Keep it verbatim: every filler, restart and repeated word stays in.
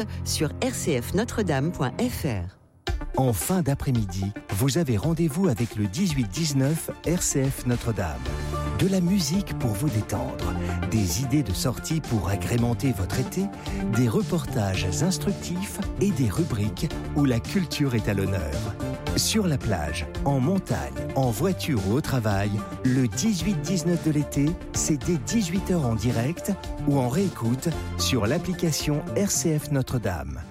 sur r c f notre dame point f r. En fin d'après-midi, vous avez rendez-vous avec le dix-huit dix-neuf R C F Notre-Dame. De la musique pour vous détendre, des idées de sortie pour agrémenter votre été, des reportages instructifs et des rubriques où la culture est à l'honneur. Sur la plage, en montagne, en voiture ou au travail, le dix-huit dix-neuf de l'été, c'est dès dix-huit heures en direct ou en réécoute sur l'application R C F Notre-Dame.